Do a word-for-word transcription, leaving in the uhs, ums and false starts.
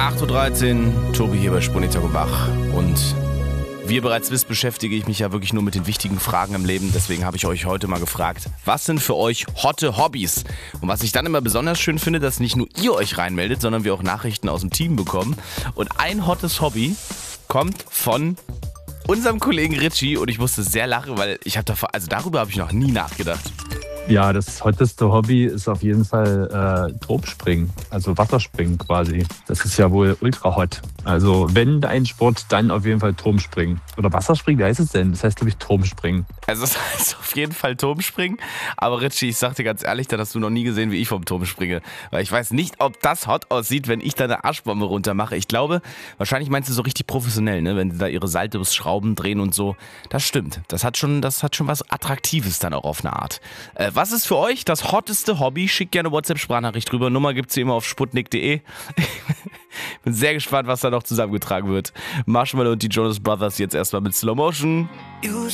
acht Uhr dreizehn, Tobi hier bei Spunitak und Bach. Und wie ihr bereits wisst, beschäftige ich mich ja wirklich nur mit den wichtigen Fragen im Leben. Deswegen habe ich euch heute mal gefragt, was sind für euch hotte Hobbys? Und was ich dann immer besonders schön finde, dass nicht nur ihr euch reinmeldet, sondern wir auch Nachrichten aus dem Team bekommen. Und ein hottes Hobby kommt von unserem Kollegen Richie und ich musste sehr lachen, weil ich habe da, also darüber habe ich noch nie nachgedacht. Ja, das hotteste Hobby ist auf jeden Fall äh, Turmspringen, also Wasserspringen quasi. Das ist ja wohl ultra hot. Also wenn dein Sport, dann auf jeden Fall Turmspringen. Oder Wasserspringen, wie heißt es denn? Das heißt, glaube ich, Turmspringen. Also es heißt auf jeden Fall Turmspringen. Aber Richie, ich sag dir ganz ehrlich, da hast du noch nie gesehen, wie ich vom Turm springe. Weil ich weiß nicht, ob das hot aussieht, wenn ich da eine Arschbombe runter mache. Ich glaube, wahrscheinlich meinst du so richtig professionell, ne? Wenn sie da ihre Saltungsschrauben drehen und so. Das stimmt. Das hat schon, das hat schon was Attraktives dann auch auf eine Art. Äh, was ist für euch das hotteste Hobby? Schickt gerne WhatsApp-Sprachnachricht drüber. Nummer gibt's hier immer auf sputnik punkt de. Bin sehr gespannt, was da noch zusammengetragen wird. Marshmallow und die Jonas Brothers jetzt erstmal mit Slow Motion.